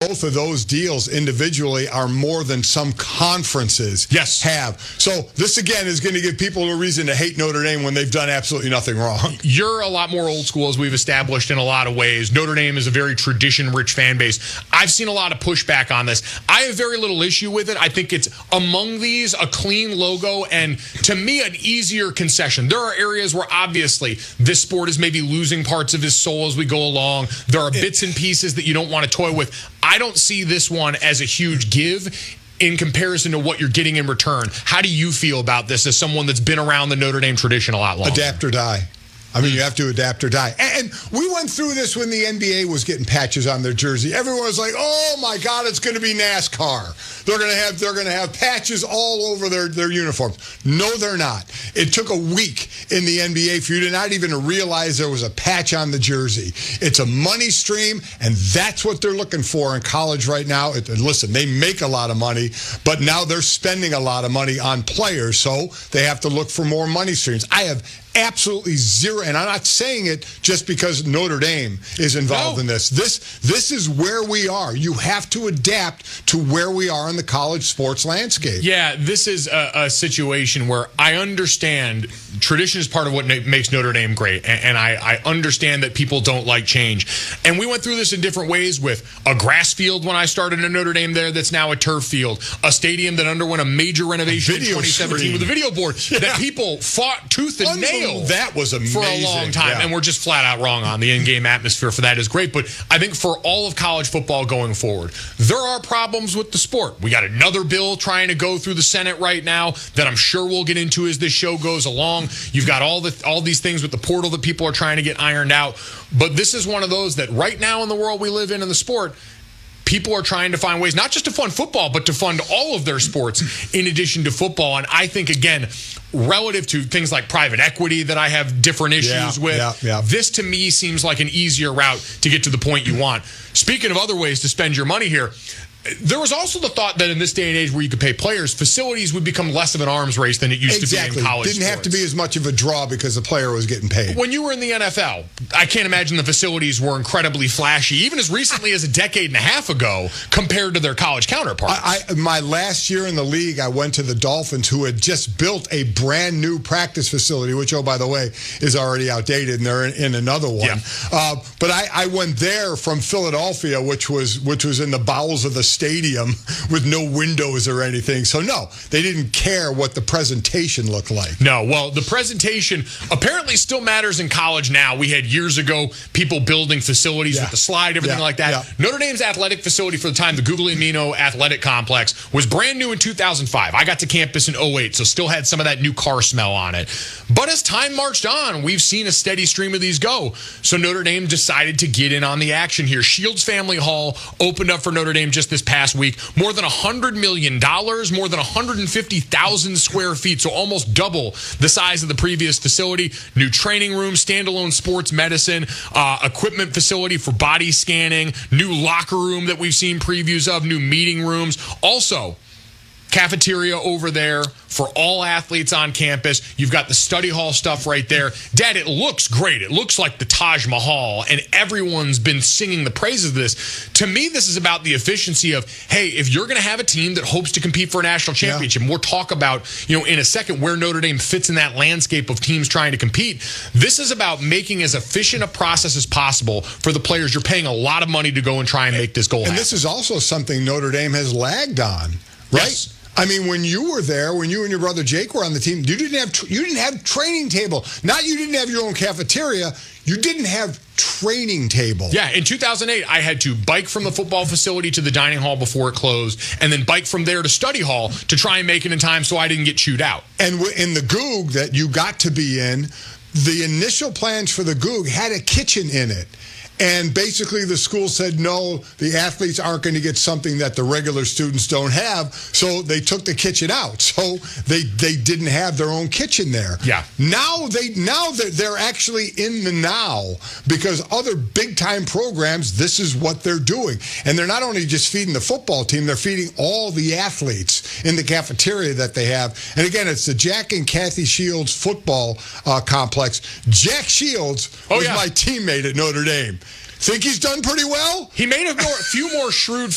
both of those deals individually are more than some conferences have. So this, again, is going to give people a reason to hate Notre Dame when they've done absolutely nothing wrong. You're a lot more old school, as we've established in a lot of ways. Notre Dame is a very tradition-rich fan base. I've seen a lot of pushback on this. I have very little issue with it. I think it's, among these, a clean logo and, to me, an easier concession. There are areas where, obviously, this sport is maybe losing parts of his soul as we go along. There are bits and pieces that you don't want to toy with. I don't see this one as a huge give in comparison to what you're getting in return. How do you feel about this as someone that's been around the Notre Dame tradition a lot longer? Adapt or die. I mean, you have to adapt or die. And we went through this when the NBA was getting patches on their jersey. Everyone was like, "Oh my God, it's going to be NASCAR. They're going to have patches all over their uniforms." No, they're not. It took a week in the NBA for you to not even realize there was a patch on the jersey. It's a money stream, and that's what they're looking for in college right now. Listen, they make a lot of money, but now they're spending a lot of money on players, so they have to look for more money streams. I have absolutely zero, and I'm not saying it just because Notre Dame is involved in this. This is where we are. You have to adapt to where we are in the college sports landscape. Yeah, this is a situation where I understand tradition is part of what makes Notre Dame great, and I understand that people don't like change. And we went through this in different ways with a grass field when I started in Notre Dame there that's now a turf field, a stadium that underwent a major renovation in 2017 with a video board that people fought tooth and nail. That was amazing. For a long time, and we're just flat out wrong on the in-game atmosphere for that is great. But I think for all of college football going forward, there are problems with the sport. We got another bill trying to go through the Senate right now that I'm sure we'll get into as this show goes along. You've got all these things with the portal that people are trying to get ironed out. But this is one of those that right now in the world we live in the sport, people are trying to find ways not just to fund football, but to fund all of their sports in addition to football. And I think, again, relative to things like private equity that I have different issues with, this to me seems like an easier route to get to the point you want. Speaking of other ways to spend your money here, there was also the thought that in this day and age where you could pay players, facilities would become less of an arms race than it used to be in college Didn't sports. have to be as much of a draw because the player was getting paid. When you were in the NFL, I can't imagine the facilities were incredibly flashy, even as recently as a decade and a half ago, compared to their college counterparts. My last year in the league, I went to the Dolphins, who had just built a brand new practice facility, which, oh, by the way, is already outdated, and they're in another one. Yeah. But I went there from Philadelphia, which was in the bowels of the stadium with no windows or anything. So, no, they didn't care what the presentation looked like. No, well, the presentation apparently still matters in college now. We had years ago people building facilities with the slide, everything like that. Yeah. Notre Dame's athletic facility for the time, the Guglielmino Athletic Complex, was brand new in 2005. I got to campus in 2008, so still had some of that new car smell on it. But as time marched on, we've seen a steady stream of these go. So Notre Dame decided to get in on the action here. Shields Family Hall opened up for Notre Dame just this past week. More than $100 million, more than 150,000 square feet, so almost double the size of the previous facility. New training room, standalone sports medicine, equipment facility for body scanning, new locker room that we've seen previews of, new meeting rooms. Also, cafeteria over there for all athletes on campus. You've got the study hall stuff right there. Dad, it looks great. It looks like the Taj Mahal, and everyone's been singing the praises of this. To me, this is about the efficiency of, hey, if you're going to have a team that hopes to compete for a national championship, and we'll talk about, in a second where Notre Dame fits in that landscape of teams trying to compete. This is about making as efficient a process as possible for the players. You're paying a lot of money to go and try and make this goal happen. And this is also something Notre Dame has lagged on, right? Yes. I mean, when you were there, when you and your brother Jake were on the team, you didn't have training table. Not you didn't have your own cafeteria. You didn't have training table. Yeah, in 2008, I had to bike from the football facility to the dining hall before it closed, and then bike from there to study hall to try and make it in time so I didn't get chewed out. And in the Goog that you got to be in, the initial plans for the Goog had a kitchen in it. And basically the school said, no, the athletes aren't going to get something that the regular students don't have. So they took the kitchen out. So they didn't have their own kitchen there. Yeah. Now they're actually in the now because other big time programs, this is what they're doing. And they're not only just feeding the football team, they're feeding all the athletes in the cafeteria that they have. And again, it's the Jack and Kathy Shields football complex. Jack Shields was my teammate at Notre Dame. Think he's done pretty well? He made a few more shrewd